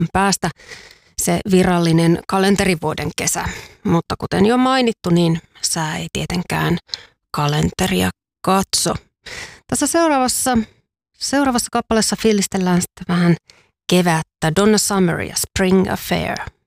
päästä se virallinen kalenterivuoden kesä. Mutta kuten jo mainittu, niin sää ei tietenkään kalenteria katso. Tässä seuraavassa kappaleessa fiilistellään sitten vähän kevättä. Donna Summer ja Spring Affair.